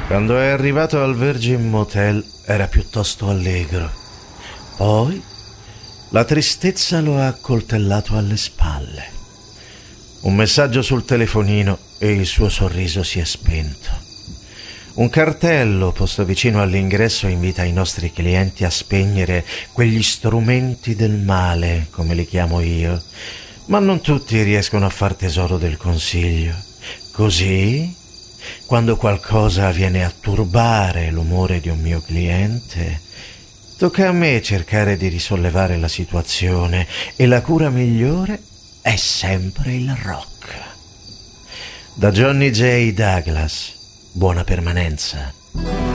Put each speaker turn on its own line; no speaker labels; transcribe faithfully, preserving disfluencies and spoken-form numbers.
Quando è arrivato al Virgin Motel era piuttosto allegro. Poi la tristezza lo ha accoltellato alle spalle. Un messaggio sul telefonino e il suo sorriso si è spento. Un cartello posto vicino all'ingresso invita i nostri clienti a spegnere quegli strumenti del male, come li chiamo io, ma non tutti riescono a far tesoro del consiglio. Così, quando qualcosa viene a turbare l'umore di un mio cliente, tocca a me cercare di risollevare la situazione e la cura migliore è sempre il rock. Da Johnny J. Douglas, buona permanenza.